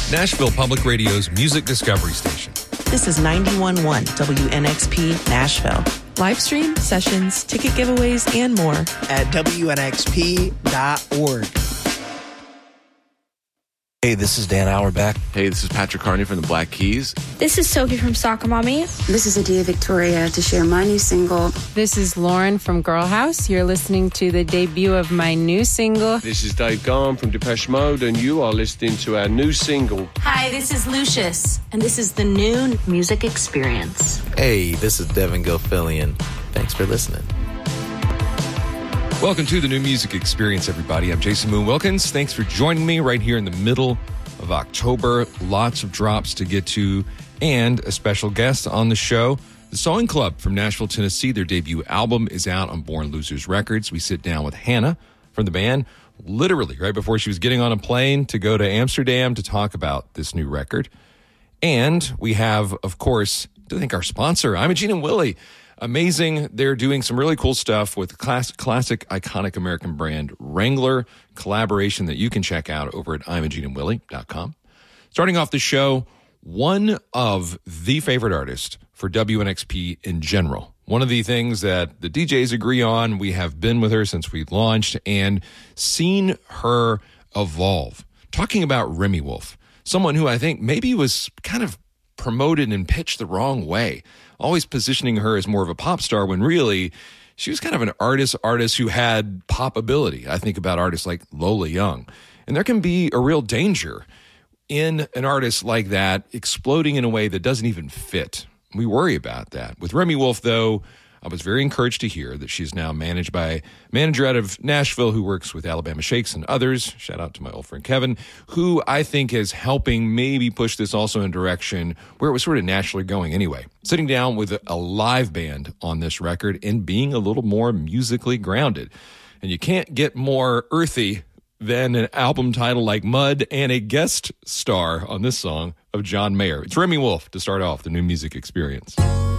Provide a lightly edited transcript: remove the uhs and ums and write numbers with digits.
Nashville Public Radio's music discovery station. This is 91.1 WNXP Nashville. Live stream, sessions, ticket giveaways, and more at WNXP.org. Hey, this is Dan Auerbach. Hey, this is Patrick Carney from the Black Keys. This is Sophie from Soccer Mommy. This is Adia Victoria to share my new single. This is Lauren from Girl House. You're listening to the debut of my new single. This is Dave Gahan from Depeche Mode, and you are listening to our new single. Hi, this is Lucius, and this is the new music experience. Hey, this is Devin Gilfillian. Thanks for listening. Welcome to the New Music Experience, everybody. I'm Jason Moon Wilkins. Thanks for joining me right here in the middle of October. Lots of drops to get to and a special guest on the show. The Sewing Club from Nashville, Tennessee. Their debut album is out on Born Losers Records. We sit down with Hannah from the band literally right before she was getting on a plane to go to Amsterdam to talk about this new record. And we have, of course, to thank our sponsor, Imogene and Willie. Amazing. They're doing some really cool stuff with classic, iconic American brand Wrangler collaboration that you can check out over at imogeneandwillie.com. Starting off the show, one of the favorite artists for WNXP in general. One of the things that the DJs agree on, we have been with her since we launched and seen her evolve. Talking about Remi Wolf, someone who I think maybe was kind of promoted and pitched the wrong way. Always positioning her as more of a pop star when really she was kind of an artist who had pop ability. I think about artists like Lola Young. And there can be a real danger in an artist like that exploding in a way that doesn't even fit. We worry about that. With Remi Wolf, though, I was very encouraged to hear that she's now managed by a manager out of Nashville who works with Alabama Shakes and others. Shout out to my old friend Kevin, who I think is helping maybe push this also in a direction where it was sort of naturally going anyway. Sitting down with a live band on this record and being a little more musically grounded. And you can't get more earthy than an album title like Mud and a guest star on this song of John Mayer. It's Remi Wolf to start off the New Music Experience.